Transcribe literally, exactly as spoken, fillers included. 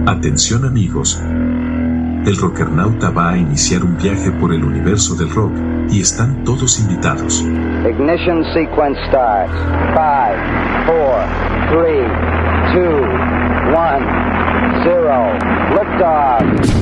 Atención amigos, el Rockernauta va a iniciar un viaje por el universo del rock y están todos invitados. Ignition sequence starts. five, four, three, two, one, zero. Liftoff.